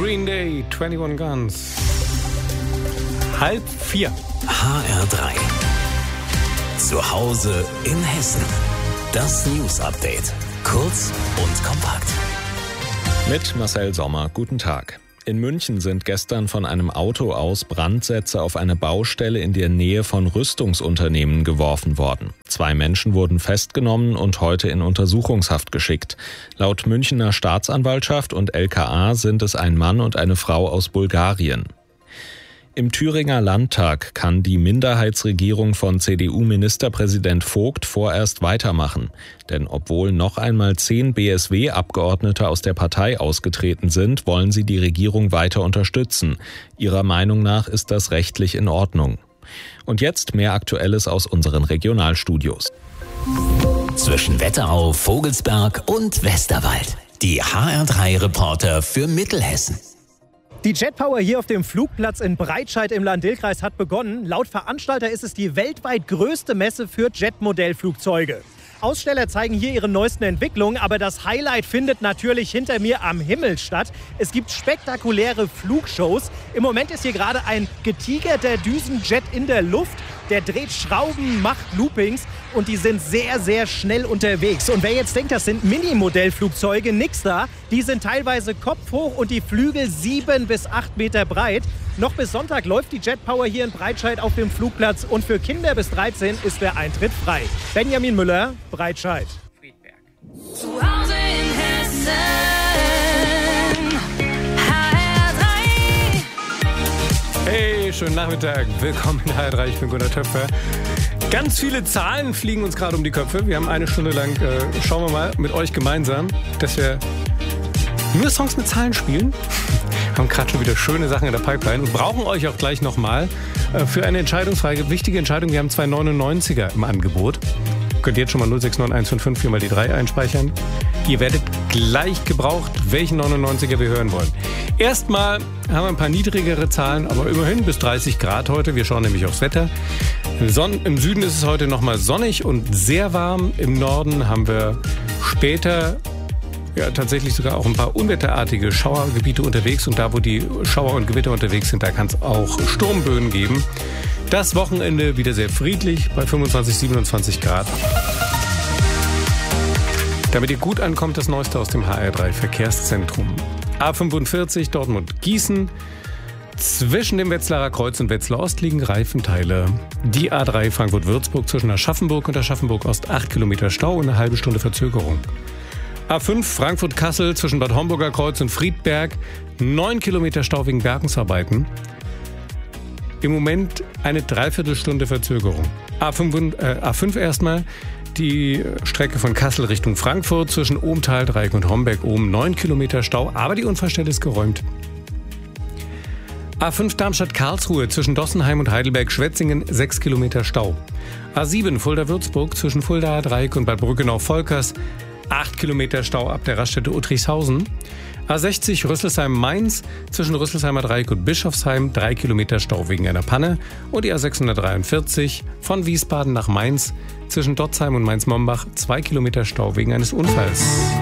Green Day, 21 Guns. 3:30. HR3. Zu Hause in Hessen. Das News Update. Kurz und kompakt. Mit Marcel Sommer. Guten Tag. In München sind gestern von einem Auto aus Brandsätze auf eine Baustelle in der Nähe von Rüstungsunternehmen geworfen worden. 2 Menschen wurden festgenommen und heute in Untersuchungshaft geschickt. Laut Münchner Staatsanwaltschaft und LKA sind es ein Mann und eine Frau aus Bulgarien. Im Thüringer Landtag kann die Minderheitsregierung von CDU-Ministerpräsident Vogt vorerst weitermachen. Denn obwohl noch einmal 10 BSW-Abgeordnete aus der Partei ausgetreten sind, wollen sie die Regierung weiter unterstützen. Ihrer Meinung nach ist das rechtlich in Ordnung. Und jetzt mehr Aktuelles aus unseren Regionalstudios. Zwischen Wetterau, Vogelsberg und Westerwald. Die HR3-Reporter für Mittelhessen. Die Jetpower hier auf dem Flugplatz in Breitscheid im Lahn-Dill-Kreis hat begonnen. Laut Veranstalter ist es die weltweit größte Messe für Jetmodellflugzeuge. Aussteller zeigen hier ihre neuesten Entwicklungen, aber das Highlight findet natürlich hinter mir am Himmel statt. Es gibt spektakuläre Flugshows. Im Moment ist hier gerade ein getigerter Düsenjet in der Luft. Der dreht Schrauben, macht Loopings und die sind sehr, sehr schnell unterwegs. Und wer jetzt denkt, das sind Mini-Modellflugzeuge, nix da. Die sind teilweise kopfhoch und die Flügel 7 bis 8 Meter breit. Noch bis Sonntag läuft die Jetpower hier in Breitscheid auf dem Flugplatz und für Kinder bis 13 ist der Eintritt frei. Benjamin Müller, Breitscheid. Zu Hause in Hessen, HR3. Hey, schönen Nachmittag. Willkommen in HR3, ich bin Gunnar Töpfer. Ganz viele Zahlen fliegen uns gerade um die Köpfe. Wir haben eine Stunde lang, schauen wir mal, mit euch gemeinsam, dass wir nur Songs mit Zahlen spielen. Wir haben gerade schon wieder schöne Sachen in der Pipeline und brauchen euch auch gleich nochmal für eine Entscheidungsfrage. Wichtige Entscheidung, wir haben 2 99er im Angebot. Könnt ihr jetzt schon mal 069155 4 mal die 3 einspeichern. Ihr werdet gleich gebraucht, welchen 99er wir hören wollen. Erstmal haben wir ein paar niedrigere Zahlen, aber immerhin bis 30 Grad heute. Wir schauen nämlich aufs Wetter. Im Süden ist es heute nochmal sonnig und sehr warm. Im Norden haben wir später tatsächlich sogar auch ein paar unwetterartige Schauergebiete unterwegs. Und da, wo die Schauer und Gewitter unterwegs sind, da kann es auch Sturmböen geben. Das Wochenende wieder sehr friedlich bei 25, 27 Grad. Damit ihr gut ankommt, das Neueste aus dem HR3 Verkehrszentrum. A45 Dortmund-Gießen. Zwischen dem Wetzlarer Kreuz und Wetzlar Ost liegen Reifenteile. Die A3 Frankfurt-Würzburg zwischen Aschaffenburg und Aschaffenburg Ost 8 Kilometer Stau und eine halbe Stunde Verzögerung. A5 Frankfurt-Kassel zwischen Bad Homburger Kreuz und Friedberg 9 Kilometer Stau wegen Bergungsarbeiten. Im Moment eine Dreiviertelstunde Verzögerung. A5 erstmal. Die Strecke von Kassel Richtung Frankfurt zwischen Ohmtal-Dreieck und Homberg-Ohm 9 Kilometer Stau, aber die Unfallstelle ist geräumt. A5 Darmstadt-Karlsruhe zwischen Dossenheim und Heidelberg-Schwetzingen 6 Kilometer Stau. A7 Fulda-Würzburg zwischen Fulda-Dreieck und Bad Brückenau-Volkers 8 Kilometer Stau ab der Raststätte Uttrichshausen. A60 Rüsselsheim-Mainz zwischen Rüsselsheimer Dreieck und Bischofsheim 3 Kilometer Stau wegen einer Panne. Und die A643 von Wiesbaden nach Mainz zwischen Dotzheim und Mainz-Mombach 2 Kilometer Stau wegen eines Unfalls.